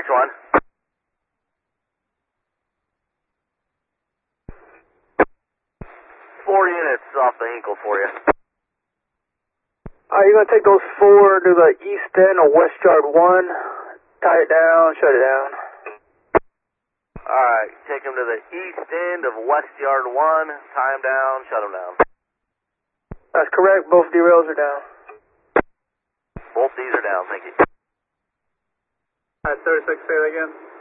Next one. Four units off the ankle for you. You're going to take those 4 to the east end of West Yard 1, tie it down, shut it down. Alright, take them to the east end of West Yard 1, tie them down, shut them down. That's correct, both derails are down. Both these are down, thank you. Alright, 36, say that again.